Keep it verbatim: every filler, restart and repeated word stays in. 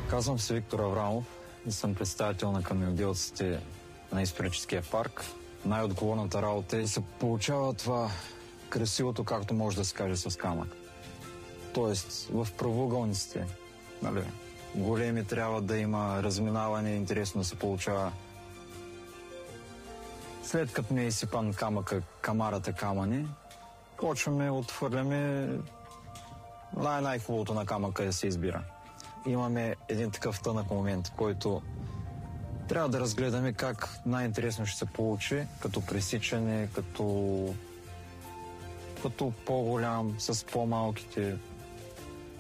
Казвам се Виктор Аврамов и съм представител на каменоделците на историческия парк. Най-отговорната работа е да се получава това красивото, както може да се каже, с камък. Тоест, в правоъгълниците, нали, големи трябва да има разминаване, интересно да се получава. След като не е изсипан камъка, камарата камъни, почваме, отхвърляме най-най-хубавото на камъка да се избира. Имаме един такъв тънък момент, който трябва да разгледаме как най-интересно ще се получи, като пресичане, като, като по-голям, с по-малките.